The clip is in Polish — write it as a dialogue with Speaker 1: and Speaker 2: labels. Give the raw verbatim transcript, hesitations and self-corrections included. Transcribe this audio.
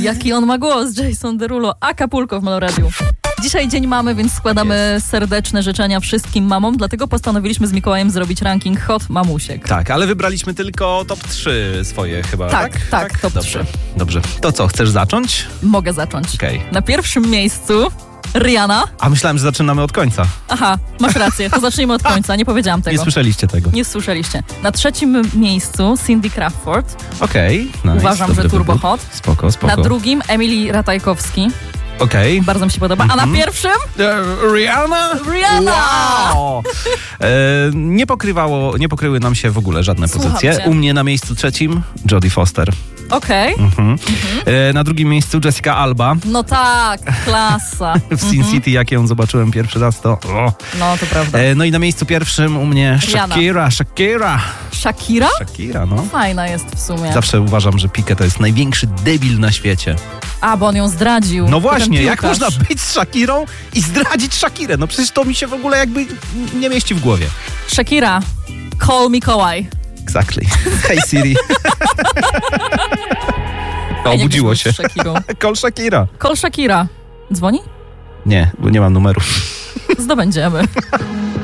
Speaker 1: Jaki on ma głos, Jason Derulo, Acapulco w Meloradiu. Dzisiaj dzień mamy, więc składamy serdeczne życzenia wszystkim mamom, dlatego postanowiliśmy z Mikołajem zrobić ranking hot mamusiek.
Speaker 2: Tak, ale wybraliśmy tylko top trzy swoje chyba,
Speaker 1: Tak,
Speaker 2: tak?
Speaker 1: tak, top
Speaker 2: Dobrze.
Speaker 1: trzy.
Speaker 2: Dobrze. To co, chcesz zacząć?
Speaker 1: Mogę zacząć.
Speaker 2: Okej.
Speaker 1: Na pierwszym miejscu Rihanna.
Speaker 2: A myślałem, że zaczynamy od końca.
Speaker 1: Aha, masz rację, to zacznijmy od końca, nie powiedziałam tego.
Speaker 2: Nie słyszeliście tego.
Speaker 1: Nie słyszeliście. Na trzecim miejscu Cindy Crawford.
Speaker 2: Okej. nice,
Speaker 1: Uważam,
Speaker 2: dobry
Speaker 1: że turbo
Speaker 2: wybór.
Speaker 1: hot.
Speaker 2: Spoko, spoko.
Speaker 1: Na drugim Emily Ratajkowski.
Speaker 2: Okej.
Speaker 1: Bardzo mi się podoba. A na pierwszym?
Speaker 2: E, Rihanna?
Speaker 1: Rihanna!
Speaker 2: Wow! E, nie pokrywało, nie pokryły nam się w ogóle żadne
Speaker 1: Słucham
Speaker 2: pozycje.
Speaker 1: cię.
Speaker 2: U mnie na miejscu trzecim Jodie Foster.
Speaker 1: Okej.
Speaker 2: Mhm. E, na drugim miejscu Jessica Alba.
Speaker 1: No tak, klasa.
Speaker 2: W Sin City, jak ją zobaczyłem pierwszy raz, to... O.
Speaker 1: No, to prawda.
Speaker 2: E, no i na miejscu pierwszym u mnie
Speaker 1: Rihanna.
Speaker 2: Shakira, Shakira.
Speaker 1: Shakira?
Speaker 2: Shakira, no.
Speaker 1: Fajna jest w sumie.
Speaker 2: Zawsze uważam, że Piqué to jest największy debil na świecie.
Speaker 1: A, bo on ją zdradził.
Speaker 2: No właśnie,
Speaker 1: Ten
Speaker 2: jak
Speaker 1: piłkarz.
Speaker 2: można być z Shakirą i zdradzić Shakirę? No przecież to mi się w ogóle jakby nie mieści w głowie.
Speaker 1: Shakira, call Mikołaj.
Speaker 2: Exactly. Hey Siri. O,
Speaker 1: Fajnie,
Speaker 2: obudziło
Speaker 1: jakbyś
Speaker 2: się.
Speaker 1: był z Shakirą.
Speaker 2: Call Shakira.
Speaker 1: Call Shakira. Dzwoni?
Speaker 2: Nie, bo nie mam numeru.
Speaker 1: Zdobędziemy.